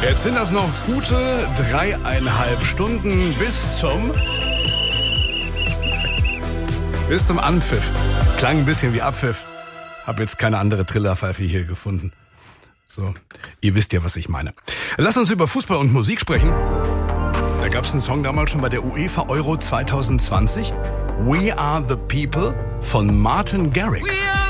Jetzt sind das noch gute 3,5 Stunden bis zum Anpfiff. Klang ein bisschen wie Abpfiff. Hab jetzt keine andere Trillerpfeife hier gefunden. So, ihr wisst ja, was ich meine. Lass uns über Fußball und Musik sprechen. Da gab's einen Song damals schon bei der UEFA Euro 2020. We Are the People von Martin Garrix.